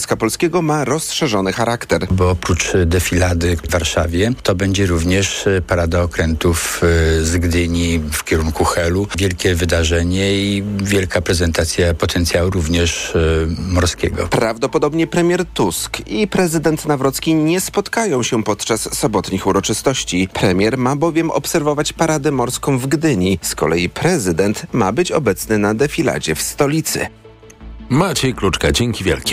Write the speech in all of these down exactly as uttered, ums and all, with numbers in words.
Wojska Polskiego ma rozszerzony charakter. Bo oprócz defilady w Warszawie, to będzie również parada okrętów z Gdyni w kierunku Helu. Wielkie wydarzenie i wielka prezentacja potencjału również morskiego. Prawdopodobnie premier Tusk i prezydent Nawrocki nie spotkają się podczas sobotnich uroczystości. Premier ma bowiem obserwować paradę morską w Gdyni. Z kolei prezydent ma być obecny na defiladzie w stolicy. Maciej Kluczka, dzięki wielkie.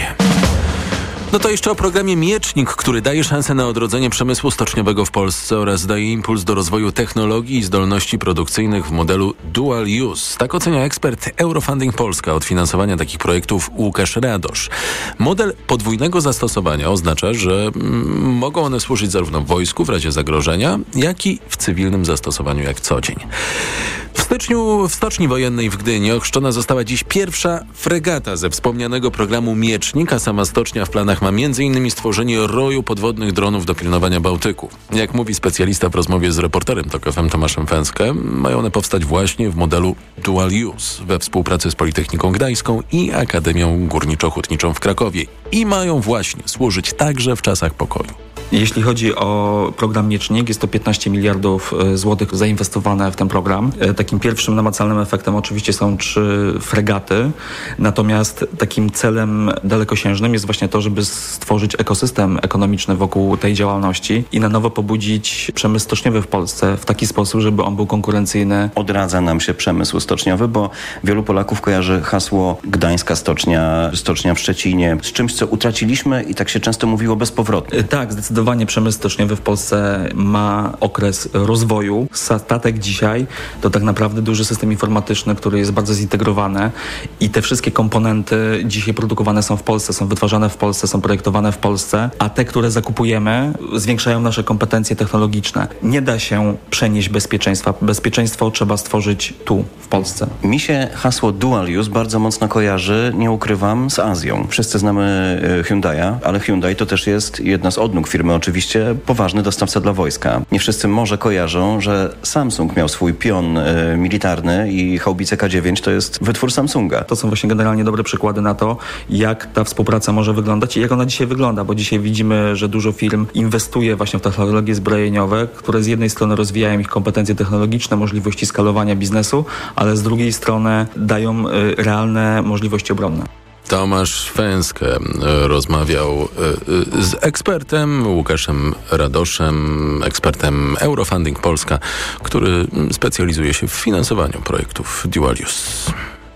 No to jeszcze o programie Miecznik, który daje szansę na odrodzenie przemysłu stoczniowego w Polsce oraz daje impuls do rozwoju technologii i zdolności produkcyjnych w modelu dual use. Tak ocenia ekspert Eurofunding Polska od finansowania takich projektów Łukasz Radosz. Model podwójnego zastosowania oznacza, że mm, mogą one służyć zarówno w wojsku w razie zagrożenia, jak i w cywilnym zastosowaniu jak co dzień. W styczniu w Stoczni Wojennej w Gdyni ochrzczona została dziś pierwsza fregata ze wspomnianego programu Miecznik, a sama stocznia w planach ma między innymi stworzenie roju podwodnych dronów do pilnowania Bałtyku. Jak mówi specjalista w rozmowie z reporterem TOK F M Tomaszem Fęskę, mają one powstać właśnie w modelu dual use we współpracy z Politechniką Gdańską i Akademią Górniczo-Hutniczą w Krakowie i mają właśnie służyć także w czasach pokoju. Jeśli chodzi o program Miecznik, jest to piętnaście miliardów złotych zainwestowane w ten program. Takim pierwszym namacalnym efektem oczywiście są trzy fregaty, natomiast takim celem dalekosiężnym jest właśnie to, żeby stworzyć ekosystem ekonomiczny wokół tej działalności i na nowo pobudzić przemysł stoczniowy w Polsce w taki sposób, żeby on był konkurencyjny. Odradza nam się przemysł stoczniowy, bo wielu Polaków kojarzy hasło Gdańska Stocznia, Stocznia w Szczecinie z czymś, co utraciliśmy i tak się często mówiło bezpowrotnie. Tak, zdecydowanie. Zdecydowanie przemysł stoczniowy w Polsce ma okres rozwoju. Statek dzisiaj to tak naprawdę duży system informatyczny, który jest bardzo zintegrowany i te wszystkie komponenty dzisiaj produkowane są w Polsce, są wytwarzane w Polsce, są projektowane w Polsce, a te, które zakupujemy, zwiększają nasze kompetencje technologiczne. Nie da się przenieść bezpieczeństwa. Bezpieczeństwo trzeba stworzyć tu, w Polsce. Mi się hasło dual use bardzo mocno kojarzy, nie ukrywam, z Azją. Wszyscy znamy Hyundai'a, ale Hyundai to też jest jedna z odnóg firmy, oczywiście poważny dostawca dla wojska. Nie wszyscy może kojarzą, że Samsung miał swój pion y, militarny i haubice K dziewięć to jest wytwór Samsunga. To są właśnie generalnie dobre przykłady na to, jak ta współpraca może wyglądać i jak ona dzisiaj wygląda, bo dzisiaj widzimy, że dużo firm inwestuje właśnie w technologie zbrojeniowe, które z jednej strony rozwijają ich kompetencje technologiczne, możliwości skalowania biznesu, ale z drugiej strony dają y, realne możliwości obronne. Tomasz Fęskę rozmawiał z ekspertem Łukaszem Radoszem, ekspertem Eurofunding Polska, który specjalizuje się w finansowaniu projektów dual use.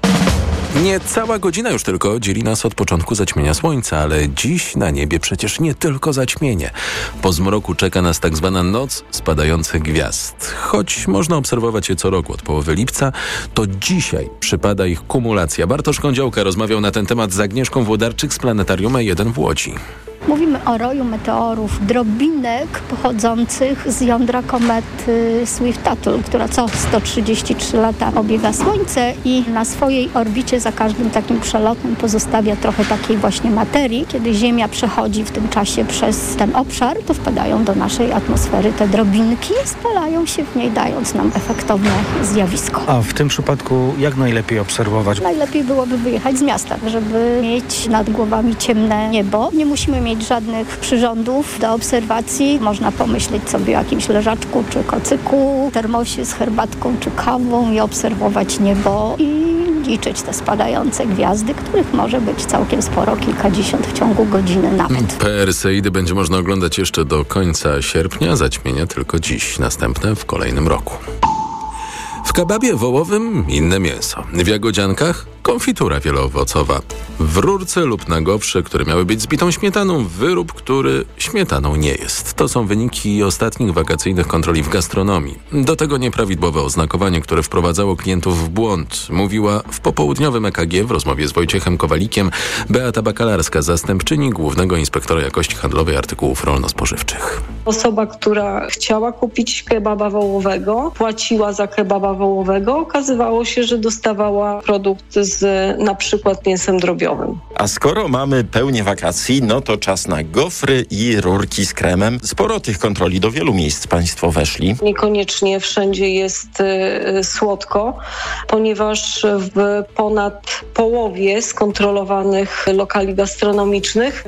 Niecała godzina już tylko dzieli nas od początku zaćmienia słońca, ale dziś na niebie przecież nie tylko zaćmienie. Po zmroku czeka nas tak zwana noc spadających gwiazd. Choć można obserwować je co roku od połowy lipca, to dzisiaj przypada ich kumulacja. Bartosz Kądziołka rozmawiał na ten temat z Agnieszką Włodarczyk z Planetarium E jeden w Łodzi. Mówimy o roju meteorów, drobinek pochodzących z jądra komety Swift-Tuttle, która co sto trzydzieści trzy lata obiega Słońce i na swojej orbicie za każdym takim przelotem pozostawia trochę takiej właśnie materii. Kiedy Ziemia przechodzi w tym czasie przez ten obszar, to wpadają do naszej atmosfery te drobinki, spalają się w niej, dając nam efektowne zjawisko. A w tym przypadku jak najlepiej obserwować? Najlepiej byłoby wyjechać z miasta, żeby mieć nad głowami ciemne niebo. Nie musimy mieć żadnych przyrządów do obserwacji. Można pomyśleć sobie o jakimś leżaczku czy kocyku, termosie z herbatką czy kawą i obserwować niebo i liczyć te spadające gwiazdy, których może być całkiem sporo, kilkadziesiąt w ciągu godziny nawet. Perseidy będzie można oglądać jeszcze do końca sierpnia, zaćmienia tylko dziś, następne w kolejnym roku. W kebabie wołowym inne mięso. W jagodziankach konfitura wieloowocowa. W rurce lub na gofrze, które miały być z bitą śmietaną, wyrób, który śmietaną nie jest. To są wyniki ostatnich wakacyjnych kontroli w gastronomii. Do tego nieprawidłowe oznakowanie, które wprowadzało klientów w błąd, mówiła w popołudniowym E K G w rozmowie z Wojciechem Kowalikiem Beata Bakalarska, zastępczyni Głównego Inspektora Jakości Handlowej Artykułów Rolno-Spożywczych. Osoba, która chciała kupić kebaba wołowego, płaciła za kebaba wołowego, okazywało się, że dostawała produkt z na przykład mięsem drobiowym. A skoro mamy pełnię wakacji, no to czas na gofry i rurki z kremem. Sporo tych kontroli, do wielu miejsc państwo weszli. Niekoniecznie wszędzie jest y, słodko, ponieważ w ponad połowie skontrolowanych lokali gastronomicznych